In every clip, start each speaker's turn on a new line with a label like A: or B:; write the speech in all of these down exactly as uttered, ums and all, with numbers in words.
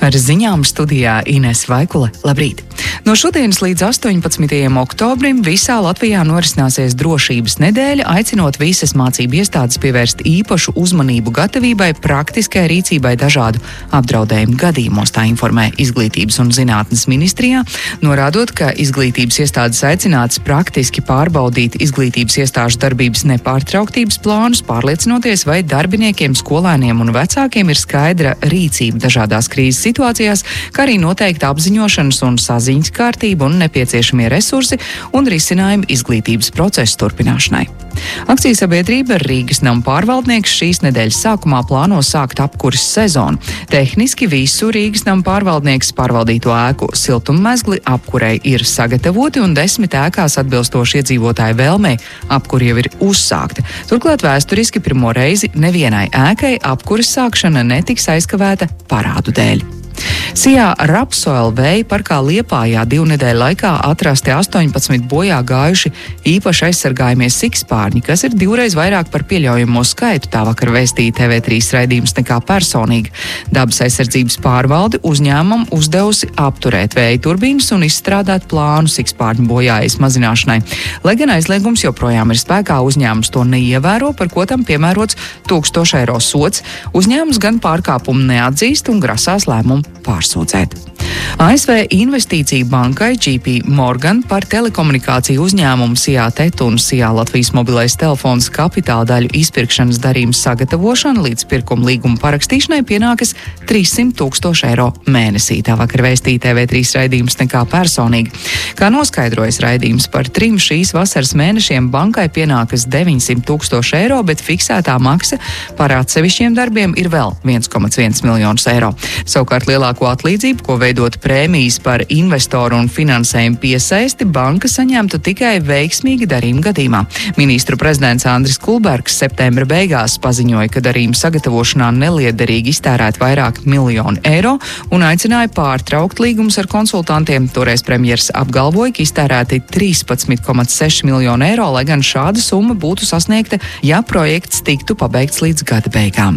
A: Ar ziņām studijā Inese Vaikule. Labrīt! No šodienas līdz astoņpadsmitajam oktobrim visā Latvijā norisināsies drošības nedēļa, aicinot visas mācību iestādes pievērst īpašu uzmanību gatavībai praktiskai rīcībai dažādu apdraudējumu gadījumos, tā informē Izglītības un zinātnes ministrijā, norādot, ka izglītības iestādes aicinātas praktiski pārbaudīt izglītības iestāžu darbības nepārtrauktības plānus, pārliecinoties, vai darbiniekiem, skolēniem un vecākiem ir skaidra rīcība dažādās krīzes situācijās, kā arī noteikta apziņošanas un saziņas kārtība un nepieciešamie resursi un risinājumi izglītības procesu turpināšanai. Akcijas sabiedrība Rīgas nama pārvaldnieks šīs nedēļas sākumā plāno sākt apkuras sezonu. Tehniski visu Rīgas nama pārvaldnieks pārvaldīto ēku siltummezgli apkurei ir sagatavoti un desmit ēkās atbilstoši iedzīvotāju vēlmei apkura jau ir uzsākta. Turklāt vēsturiski pirmo reizi nevienai ēkai apkuras sākšana netiks aizkavēta parādu dēļ. Sijā Rapsoil vēja parkā Liepājā divu nedēļu laikā atrasti astoņpadsmit bojā gājuši īpaši aizsargājamie sikspārņi, kas ir divreiz vairāk par pieļaujamo skaitu, tā vakar vēstīja T V trīs raidījums nekā personīgi. Dabas aizsardzības pārvalde uzņēmumam uzdevusi apturēt vēja turbīnas un izstrādāt plānu sikspārņu bojājas mazināšanai. Lai gan aizliegums joprojām ir spēkā, uzņēmums to neievēro, par ko tam piemērots tūkstošu eiro sods. Uzņēmums gan pārkāpumu neatzīst un grasās lēmumu pārsūdzēt. A S V investīciju bankai J P Morgan par telekomunikāciju uzņēmumu Sijā Tet un Sijā Latvijas mobilais telefons kapitāla daļu izpirkšanas darījuma sagatavošana līdz pirkuma līguma parakstīšanai pienākas trīssimt tūkstoši eiro mēnesī. Tā vakar vēstīja T V trīs raidījums nekā personīgi. Kā noskaidrojas raidījums, par trim šīs vasaras mēnešiem bankai pienākas deviņsimt tūkstoši eiro, bet fiksētā maksa par atsevišķiem darbiem ir vēl viens komats viens miljonus eiro. Savukārt lielāko atlīdzību, ko veidot prēmijas par investoru un finansējumu piesaisti, banka saņemtu tikai veiksmīgi darījuma gadījumā. Ministru prezidents Andris Kulbergs septembra beigās paziņoja, ka darījuma sagatavošanā neliederīgi iztērēt vairāk miljonu eiro un aicināja pārtraukt līgumus ar konsultantiem. Toreiz premjers apgalvoja, ka iztērēti trīspadsmit komats seši miljonu eiro, lai gan šāda summa būtu sasniegta, ja projekts tiktu pabeigts līdz gada beigām.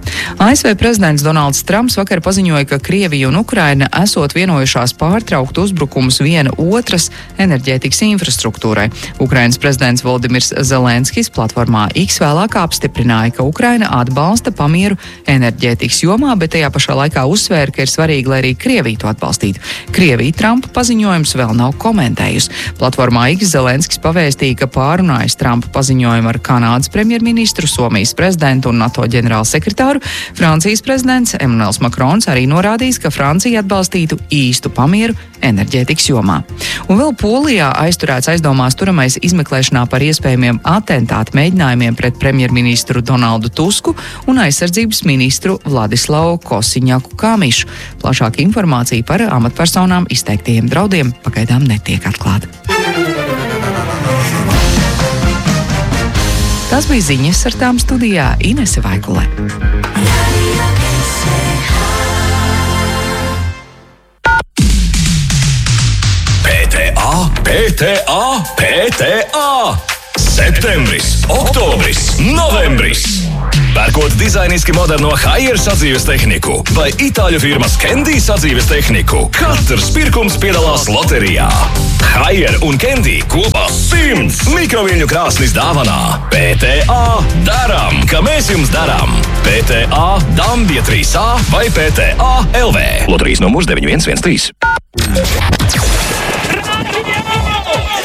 A: A S V prezidents Donalds Trumps vakar paziņoja, ka Krievija un Ukraina esot vienojušās pārtraukt uzbrukumus viena otras enerģētikas infrastruktūrai. Ukrainas prezidents Voldimirs Zelenskis platformā X vēlāk apstiprināja, ka Ukraina atbalsta pamieru enerģētikas jomā, bet tajā pašā laikā uzsvēra, ka ir svarīgi, lai arī Krievija to atbalstītu. Krievija Trumpa paziņojums vēl nav komentējusi. Platformā X Zelenskis pavēstīja, ka pārunājis Trumpa paziņojumu ar Kanādas premjerministru, Somijas prezidentu un NATO ģenerālsekretāru. Francijas prezidents Emmanuels Makrons arī norādījis, ka Francija atbalstītu īstu pamieru enerģētikas jomā. Un vēl Polijā aizturēts aizdomās turamais izmeklēšanā par iespējamiem atentātu mēģinājumiem pret premjerministru Donaldu Tusku un aizsardzības ministru Vladislavu Kosiņaku Kamišu. Plašāka informācija par amatpersonām izteiktajiem draudiem pagaidām netiek atklāta. Tas bija ziņas, ar tām studijā Inese Vaikule.
B: P T A, P T A, P T A! Septembris, oktobris, novembris! Pērkot dizainiski moderno Haier sadzīves tehniku vai itāļu firmas Candy sadzīves tehniku, katrs pirkums piedalās loterijā. Haier un Candy kopā simts mikroviļņu krāsnis dāvanā. P T A daram, ka mēs jums daram. P T A Dambja trīs A vai P T A L V. Loterijas numurs deviņi viens viens trīs.